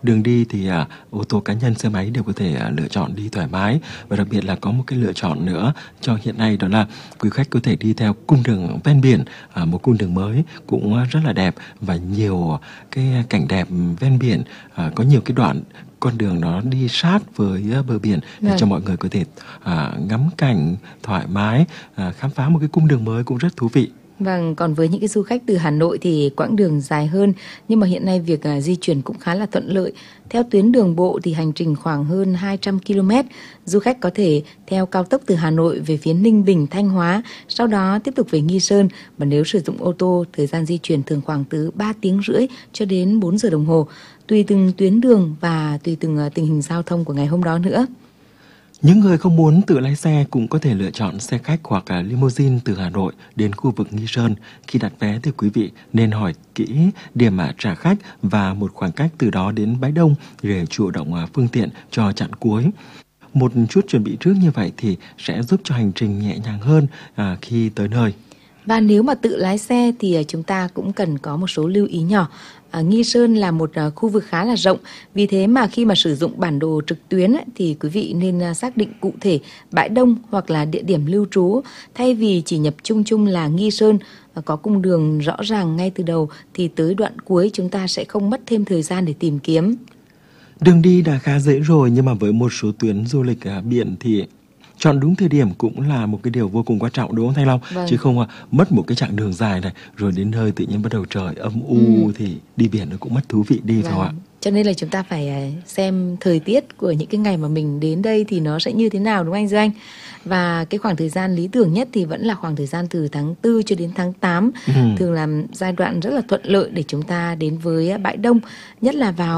Đường đi thì ô tô cá nhân, xe máy đều có thể lựa chọn đi thoải mái. Và đặc biệt là có một cái lựa chọn nữa cho hiện nay, đó là quý khách có thể đi theo cung đường ven biển, một cung đường mới cũng rất là đẹp và nhiều cái cảnh đẹp ven biển, có nhiều cái đoạn con đường nó đi sát với bờ biển để cho mọi người có thể ngắm cảnh thoải mái, khám phá một cái cung đường mới cũng rất thú vị. Vâng, còn với những cái du khách từ Hà Nội thì quãng đường dài hơn, nhưng mà hiện nay việc di chuyển cũng khá là thuận lợi. Theo tuyến đường bộ thì hành trình khoảng hơn 200 km, du khách có thể theo cao tốc từ Hà Nội về phía Ninh Bình, Thanh Hóa, sau đó tiếp tục về Nghi Sơn. Và nếu sử dụng ô tô, thời gian di chuyển thường khoảng từ 3 tiếng rưỡi cho đến 4 giờ đồng hồ, tùy từng tuyến đường và tùy từng tình hình giao thông của ngày hôm đó nữa. Những người không muốn tự lái xe cũng có thể lựa chọn xe khách hoặc limousine từ Hà Nội đến khu vực Nghi Sơn. Khi đặt vé thì quý vị nên hỏi kỹ điểm trả khách và một khoảng cách từ đó đến Bãi Đông để chủ động phương tiện cho chặng cuối. Một chút chuẩn bị trước như vậy thì sẽ giúp cho hành trình nhẹ nhàng hơn khi tới nơi. Và nếu mà tự lái xe thì chúng ta cũng cần có một số lưu ý nhỏ. Nghi Sơn là một khu vực khá là rộng, vì thế mà khi mà sử dụng bản đồ trực tuyến thì quý vị nên xác định cụ thể Bãi Đông hoặc là địa điểm lưu trú, thay vì chỉ nhập chung là Nghi Sơn. Có cung đường rõ ràng ngay từ đầu thì tới đoạn cuối chúng ta sẽ không mất thêm thời gian để tìm kiếm. Đường đi đã khá dễ rồi, nhưng mà với một số tuyến du lịch biển thì chọn đúng thời điểm cũng là một cái điều vô cùng quan trọng, đúng không Thanh Long? Vâng. Chứ không mất một cái chặng đường dài này rồi đến nơi tự nhiên bắt đầu trời âm u thì đi biển nó cũng mất thú vị đi, phải không ạ? Cho nên là chúng ta phải xem thời tiết của những cái ngày mà mình đến đây thì nó sẽ như thế nào, đúng không anh Duy? Và cái khoảng thời gian lý tưởng nhất thì vẫn là khoảng thời gian từ tháng 4 cho đến tháng 8. Thường là giai đoạn rất là thuận lợi để chúng ta đến với Bãi Đông, nhất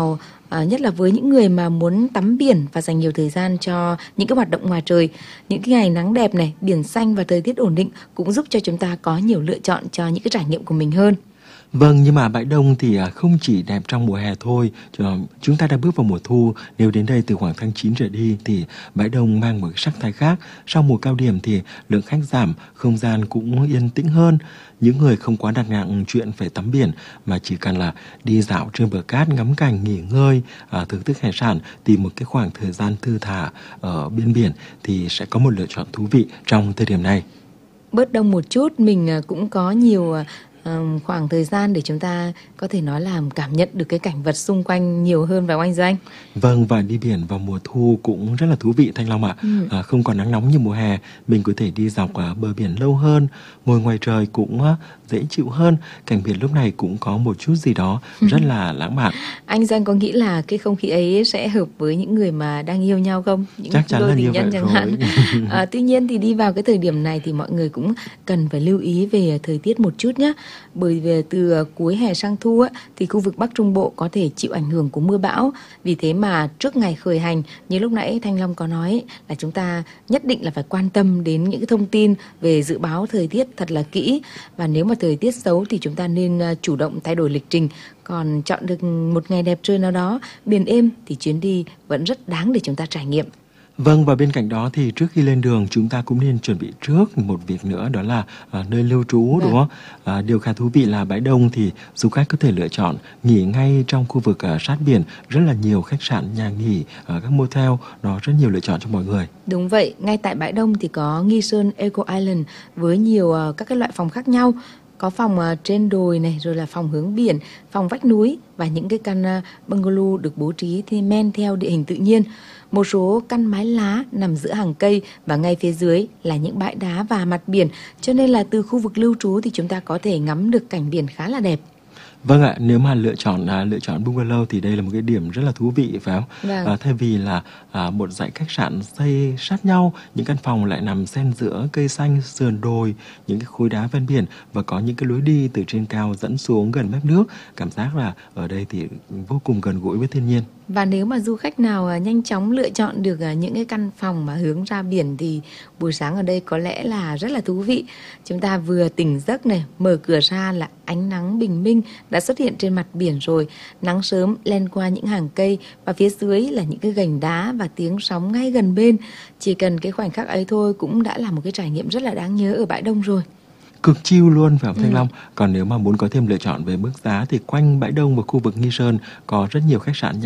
là với những người mà muốn tắm biển và dành nhiều thời gian cho những cái hoạt động ngoài trời. Những cái ngày nắng đẹp này, biển xanh và thời tiết ổn định cũng giúp cho chúng ta có nhiều lựa chọn cho những cái trải nghiệm của mình hơn. Vâng, nhưng mà Bãi Đông thì không chỉ đẹp trong mùa hè thôi. Chúng ta đang bước vào mùa thu. Nếu đến đây từ khoảng tháng 9 trở đi thì Bãi Đông mang một sắc thái khác. Sau mùa cao điểm thì lượng khách giảm, không gian cũng yên tĩnh hơn. Những người không quá đặt nặng chuyện phải tắm biển, mà chỉ cần là đi dạo trên bờ cát, ngắm cảnh, nghỉ ngơi, thưởng thức hải sản, tìm một cái khoảng thời gian thư thả ở bên biển thì sẽ có một lựa chọn thú vị trong thời điểm này. Bớt đông một chút, mình cũng có nhiều khoảng thời gian để chúng ta có thể nói là cảm nhận được cái cảnh vật xung quanh nhiều hơn, vào anh Doanh. Vâng, và đi biển vào mùa thu cũng rất là thú vị Thanh Long ạ. Không còn nắng nóng như mùa hè, mình có thể đi dọc bờ biển lâu hơn, ngồi ngoài trời cũng dễ chịu hơn. Cảnh biển lúc này cũng có một chút gì đó rất là lãng mạn. Anh Doanh có nghĩ là cái không khí ấy sẽ hợp với những người mà đang yêu nhau không? Những chắc chắn đôi là tình như nhân vậy chẳng rồi. hạn. Tuy nhiên thì đi vào cái thời điểm này thì mọi người cũng cần phải lưu ý về thời tiết một chút nhé. Bởi vì từ cuối hè sang thu thì khu vực Bắc Trung Bộ có thể chịu ảnh hưởng của mưa bão. Vì thế mà trước ngày khởi hành, như lúc nãy Thanh Long có nói, là chúng ta nhất định là phải quan tâm đến những cái thông tin về dự báo thời tiết thật là kỹ. Và nếu mà thời tiết xấu thì chúng ta nên chủ động thay đổi lịch trình. Còn chọn được một ngày đẹp trời nào đó, biển êm thì chuyến đi vẫn rất đáng để chúng ta trải nghiệm. Vâng, và bên cạnh đó thì trước khi lên đường chúng ta cũng nên chuẩn bị trước một việc nữa, đó là nơi lưu trú, đúng không? Điều khá thú vị là Bãi Đông thì du khách có thể lựa chọn nghỉ ngay trong khu vực sát biển. Rất là nhiều khách sạn, nhà nghỉ, các motel, nó rất nhiều lựa chọn cho mọi người. Đúng vậy, ngay tại Bãi Đông thì có Nghi Sơn Eco Island với nhiều các cái loại phòng khác nhau. Có phòng trên đồi này, rồi là phòng hướng biển, phòng vách núi và những cái căn bungalow được bố trí thì men theo địa hình tự nhiên. Một số căn mái lá nằm giữa hàng cây và ngay phía dưới là những bãi đá và mặt biển. Cho nên là từ khu vực lưu trú thì chúng ta có thể ngắm được cảnh biển khá là đẹp. Vâng ạ, nếu mà lựa chọn bungalow thì đây là một cái điểm rất là thú vị, phải không? Vâng. Thay vì là một dãy khách sạn xây sát nhau, những căn phòng lại nằm xen giữa cây xanh, sườn đồi, những cái khối đá ven biển và có những cái lối đi từ trên cao dẫn xuống gần mép nước. Cảm giác là ở đây thì vô cùng gần gũi với thiên nhiên. Và nếu mà du khách nào nhanh chóng lựa chọn được những cái căn phòng mà hướng ra biển thì buổi sáng ở đây có lẽ là rất là thú vị. Chúng ta vừa tỉnh giấc này, mở cửa ra là ánh nắng bình minh đã xuất hiện trên mặt biển rồi. Nắng sớm len qua những hàng cây và phía dưới là những cái gành đá và tiếng sóng ngay gần bên. Chỉ cần cái khoảnh khắc ấy thôi cũng đã là một cái trải nghiệm rất là đáng nhớ ở Bãi Đông rồi. Cực chill luôn, phải không Thanh Long? Còn nếu mà muốn có thêm lựa chọn về mức giá thì quanh Bãi Đông và khu vực Nghi Sơn có rất nhiều khách sạn